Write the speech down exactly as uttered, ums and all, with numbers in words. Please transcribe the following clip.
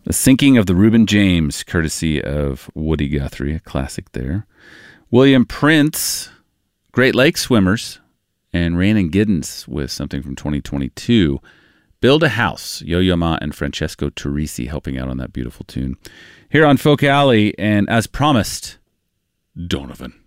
The Sinking of the Reuben James, courtesy of Woody Guthrie, a classic there. William Prince, Great Lakes Swimmers, and Rhiannon Giddens with something from twenty twenty-two. Build a House, Yo-Yo Ma and Francesco Turrisi helping out on that beautiful tune. Here on Folk Alley, and as promised, Donovan.